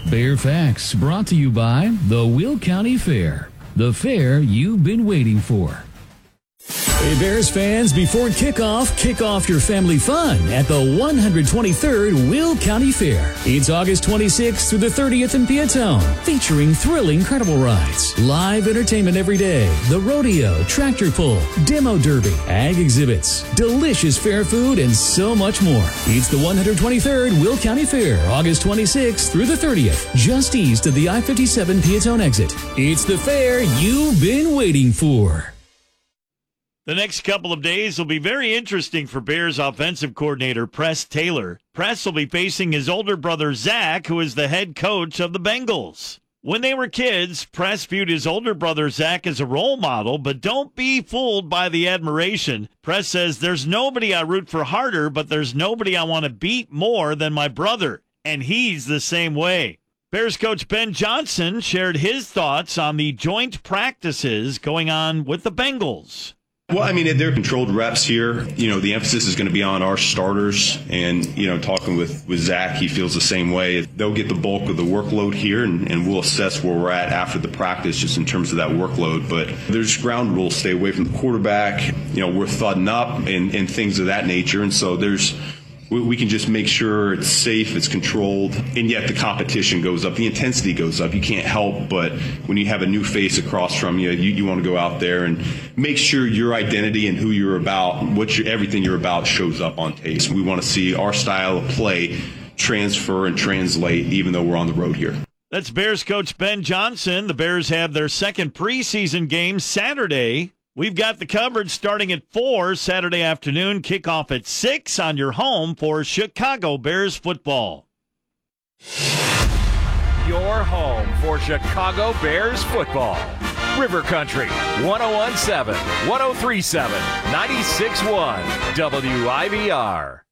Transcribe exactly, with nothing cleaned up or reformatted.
Bear Facts brought to you by the Will County Fair, the fair you've been waiting for. Hey, Bears fans, before kickoff, kick off your family fun at the one hundred twenty-third Will County Fair. It's August twenty-sixth through the thirtieth in Peatone, featuring thrilling credible rides, live entertainment every day, the rodeo, tractor pull, demo derby, ag exhibits, delicious fair food, and so much more. It's the one hundred twenty-third Will County Fair, August twenty-sixth through the thirtieth, just east of the I fifty-seven Peatone exit. It's the fair you've been waiting for. The next couple of days will be very interesting for Bears offensive coordinator Press Taylor. Press will be facing his older brother Zach, who is the head coach of the Bengals. When they were kids, Press viewed his older brother Zach as a role model, but don't be fooled by the admiration. Press says, there's nobody I root for harder, but there's nobody I want to beat more than my brother, and he's the same way. Bears coach Ben Johnson shared his thoughts on the joint practices going on with the Bengals. Well, I mean, they're controlled reps here. You know, the emphasis is going to be on our starters. And, you know, talking with, with Zach, he feels the same way. They'll get the bulk of the workload here, and, and we'll assess where we're at after the practice just in terms of that workload. But there's ground rules. Stay away from the quarterback. You know, we're thudding up and, and things of that nature. And so there's we can just make sure it's safe, it's controlled, and yet the competition goes up, the intensity goes up. You can't help but when you have a new face across from you, you, you want to go out there and make sure your identity and who you're about, what you, everything you're about shows up on tape. We want to see our style of play transfer and translate even though we're on the road here. That's Bears coach Ben Johnson. The Bears have their second preseason game Saturday. We've got the coverage starting at four Saturday afternoon, kickoff at six on your home for Chicago Bears football. Your home for Chicago Bears football. River Country, one oh one point seven, one oh three point seven, ninety-six point one, W I V R.